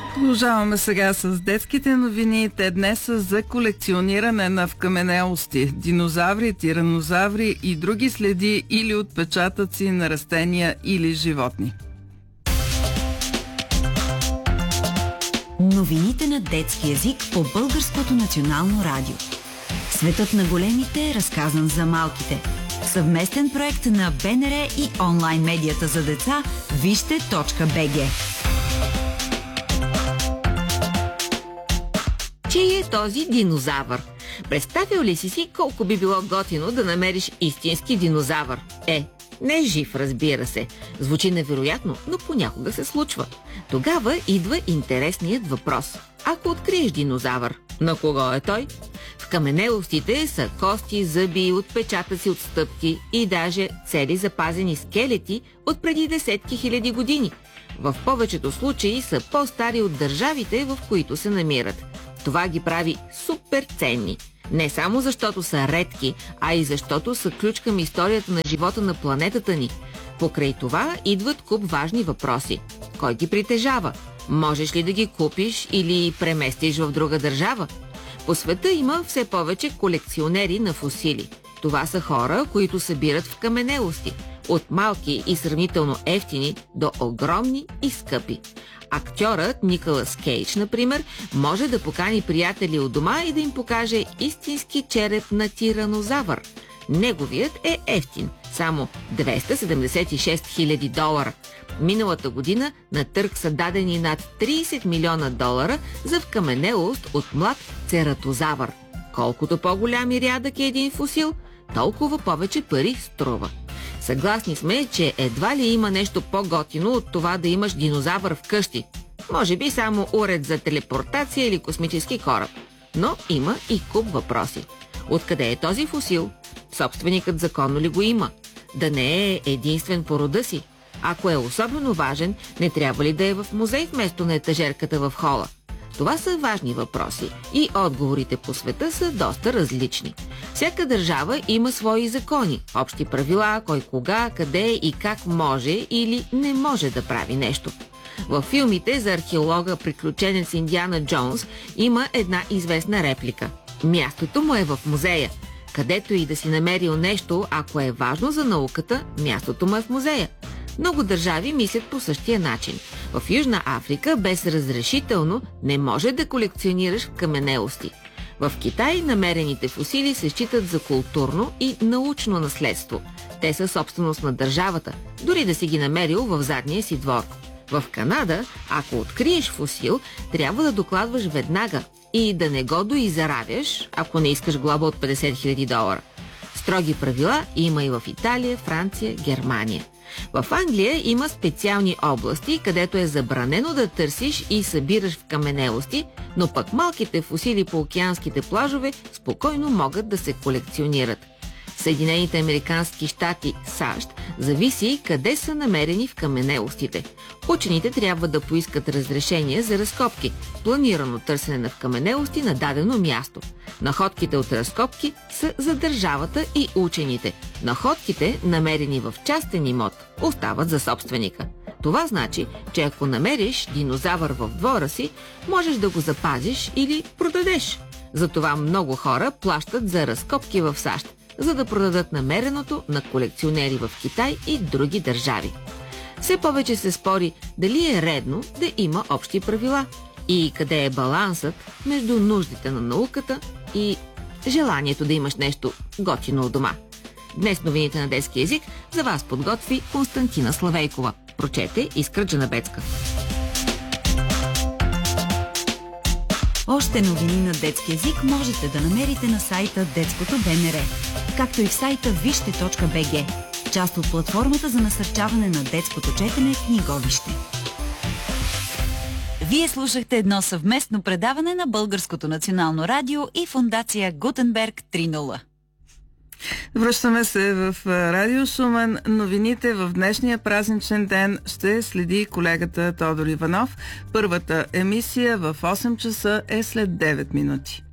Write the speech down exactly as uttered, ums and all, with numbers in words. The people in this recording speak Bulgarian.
Продължаваме сега с детските новини. Те днес са за колекциониране на вкаменелости, динозаври, тиранозаври и други следи или отпечатъци на растения или животни. Новините на детски език по Българското национално радио. Светът на големите, разказан за малките. Съвместен проект на БНР и онлайн медията за деца вижте точка би джи. Чий е този динозавър? Представил ли си си колко би било готино да намериш истински динозавър? Е, не жив, разбира се. Звучи невероятно, но понякога се случва. Тогава идва интересният въпрос. Ако откриеш динозавър, на кого е той? В каменелостите са кости, зъби, отпечатъци от стъпки и даже цели запазени скелети от преди десетки хиляди години. В повечето случаи са по-стари от държавите, в които се намират. Това ги прави супер ценни. Не само защото са редки, а и защото са ключ към историята на живота на планетата ни. Покрай това идват куп важни въпроси. Кой ги притежава? Можеш ли да ги купиш или преместиш в друга държава? По света има все повече колекционери на фосили. Това са хора, които събират в каменелости. От малки и сравнително ефтини до огромни и скъпи. Актьорът Николас Кейдж, например, може да покани приятели от дома и да им покаже истински череп на тиранозавър. Неговият е ефтин, само двеста седемдесет и шест хиляди долара. Миналата година на търг са дадени над трийсет милиона долара за вкаменелост от млад цератозавър. Колкото по-голям и рядък е един фосил, толкова повече пари струва. Съгласни сме, че едва ли има нещо по-готино от това да имаш динозавър вкъщи. Може би само уред за телепортация или космически кораб. Но има и куп въпроси. Откъде е този фосил? Собственикът законно ли го има? Да не е единствен по рода си? Ако е особено важен, не трябва ли да е в музей вместо на етажерката в хола? Това са важни въпроси и отговорите по света са доста различни. Всяка държава има свои закони, общи правила, кой кога, къде и как може или не може да прави нещо. Във филмите за археолога приключенец Индиана Джонс има една известна реплика. Мястото му е в музея. Където и да си намерил нещо, ако е важно за науката, мястото му е в музея. Много държави мислят по същия начин. В Южна Африка без разрешително не може да колекционираш каменелости. В Китай намерените фосили се считат за културно и научно наследство. Те са собственост на държавата, дори да си ги намерил в задния си двор. В Канада, ако откриеш фосил, трябва да докладваш веднага и да не го доизаравяш, ако не искаш глоба от петдесет хиляди долара. Строги правила има и в Италия, Франция, Германия. В Англия има специални области, където е забранено да търсиш и събираш в каменелости, но пък малките фосили по океанските плажове спокойно могат да се колекционират. Съединените американски щати, САЩ, зависи къде са намерени в каменелостите. Учените трябва да поискат разрешение за разкопки, планирано търсене на вкаменелости на дадено място. Находките от разкопки са за държавата и учените. Находките, намерени в частен имот, остават за собственика. Това значи, че ако намериш динозавър в двора си, можеш да го запазиш или продадеш. Затова много хора плащат за разкопки в САЩ, за да продадат намереното на колекционери в Китай и други държави. Все повече се спори дали е редно да има общи правила и къде е балансът между нуждите на науката и желанието да имаш нещо готино от дома. Днес новините на детски език за вас подготви Константина Славейкова. Прочете Искра Джанабецка. Още новини на детски език можете да намерите на сайта Детското БНР, както и в сайта вижте точка би джи, част от платформата за насърчаване на детското четене Книговище. Вие слушахте едно съвместно предаване на Българското национално радио и фондация Гутенберг три нула. Връщаме се в Радио Шумен. Новините в днешния празничен ден ще следи колегата Тодор Иванов. Първата емисия в осем часа е след девет минути.